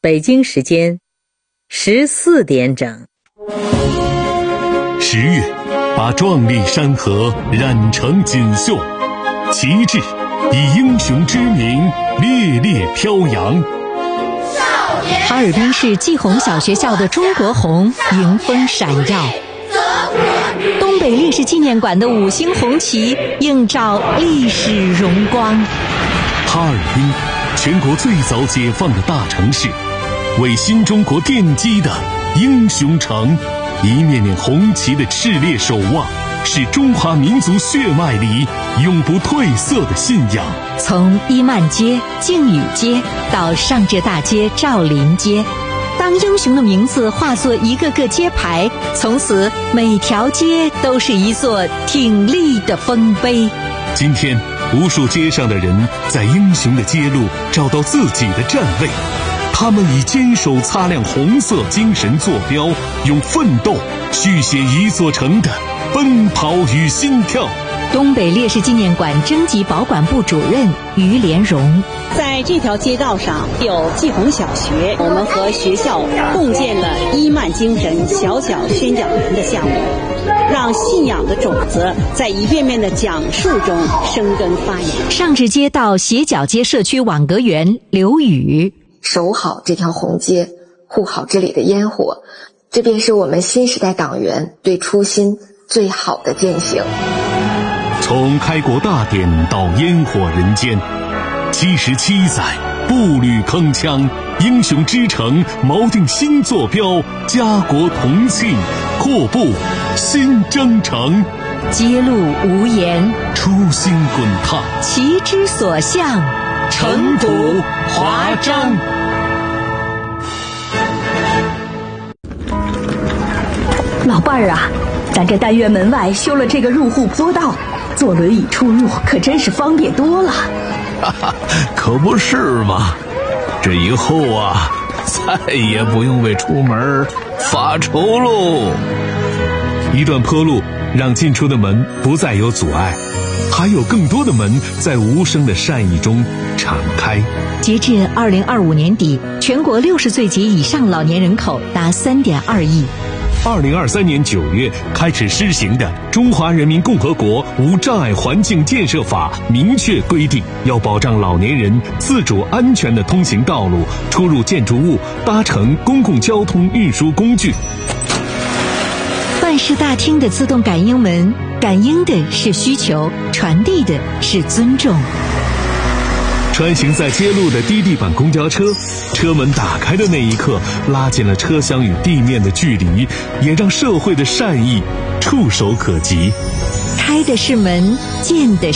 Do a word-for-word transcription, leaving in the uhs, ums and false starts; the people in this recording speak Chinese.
北京时间十四点整。 十月，把壮丽山河染成锦绣，旗帜以英雄之名烈烈飘扬。 哈尔滨市季红小学校的中国红迎风闪耀，东北烈士纪念馆的五星红旗映照历史荣光。 哈尔滨，全国最早解放的大城市，为新中国奠基的英雄城，一面面红旗的炽烈守望，是中华民族血脉里永不褪色的信仰。 从伊曼街、靖宇街到上浙大街、赵林街，当英雄的名字化作一个个街牌，从此每条街都是一座挺立的丰碑。 今天，无数街上的人在英雄的街路找到自己的站位，他们以坚守擦亮红色精神坐标，用奋斗续写一座城的奔跑与心跳。 东北烈士纪念馆征集保管部主任于连荣， 在这条街道上有季红小学，我们和学校共建了伊曼精神小小宣讲员的项目，让信仰的种子在一遍遍的讲述中生根发芽。 上至街道斜角街社区网格员刘宇， 守好这条红街，护好这里的烟火，这便是我们新时代党员对初心最好的践行。 从开国大典到烟火人间，七十七载步履铿锵，英雄之城锚定新坐标，家国同庆，阔步新征程。 街路无言， 初心滚烫， 旗之所向， 尘土华章。 老伴儿啊，咱这单元门外修了这个入户坡道，坐轮椅出入可真是方便多了。 哈哈，可不是嘛，这以后啊，再也不用为出门发愁喽。 一段坡路让进出的门不再有阻碍，还有更多的门在无声的善意中敞开。 截至二零二五年底，全国六十岁及以上老年人口达三点二亿。 二零二三年九月开始施行的《中华人民共和国无障碍环境建设法》明确规定，要保障老年人自主安全的通行道路、出入建筑物、搭乘公共交通运输工具。 办事大厅的自动感应门，感应的是需求，传递的是尊重。 穿行在街路的滴滴版公交车，车门打开的那一刻，拉近了车厢与地面的距离，也让社会的善意触手可及。 开的是门，见的